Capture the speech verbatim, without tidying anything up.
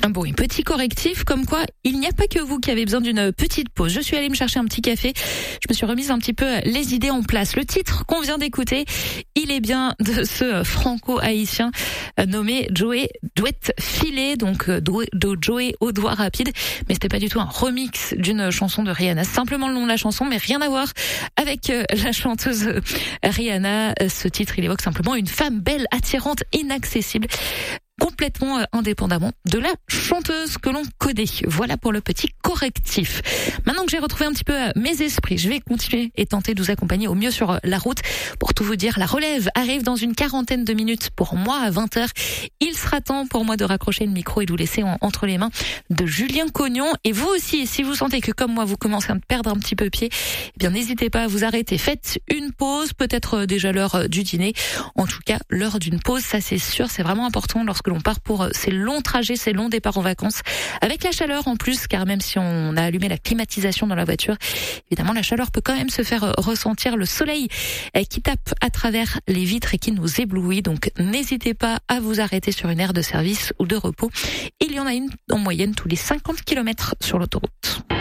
Bon, un petit correctif, comme quoi il n'y a pas que vous qui avez besoin d'une petite pause. Je suis allée me chercher un petit café, je me suis remise un petit peu les idées en place. Le titre qu'on vient d'écouter, il est bien de ce franco-haïtien nommé Joey Douette Filet, donc de Joey au doigt rapide, mais c'était pas du tout un remix d'une chanson de Rihanna, c'est simplement le nom de la chanson, mais rien à voir avec la chanteuse Rihanna. Ce titre, il évoque simplement une femme belle, attirante, inaccessible, complètement euh, indépendamment de la chanteuse que l'on connaît. Voilà pour le petit correctif. Maintenant que j'ai retrouvé un petit peu euh, mes esprits, je vais continuer et tenter de vous accompagner au mieux sur euh, la route. Pour tout vous dire, la relève arrive dans une quarantaine de minutes pour moi à vingt heures. Il sera temps pour moi de raccrocher le micro et de vous laisser en, entre les mains de Julien Cognon. Et vous aussi, si vous sentez que comme moi, vous commencez à perdre un petit peu pied, eh bien n'hésitez pas à vous arrêter. Faites une pause, peut-être euh, déjà l'heure euh, du dîner. En tout cas, l'heure d'une pause, ça c'est sûr, c'est vraiment important lorsque l'on part pour ces longs trajets, ces longs départs en vacances, avec la chaleur en plus, car même si on a allumé la climatisation dans la voiture, évidemment la chaleur peut quand même se faire ressentir, le soleil qui tape à travers les vitres et qui nous éblouit, donc n'hésitez pas à vous arrêter sur une aire de service ou de repos. Il y en a une en moyenne tous les cinquante kilomètres sur l'autoroute.